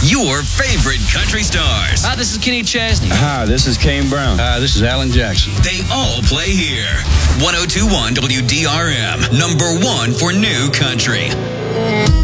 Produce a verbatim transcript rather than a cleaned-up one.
Your favorite country stars. Hi, this is Kenny Chesney. Hi, this is Kane Brown. Hi, this is Alan Jackson. They all play here. one oh two point one W D R M, number one for new country.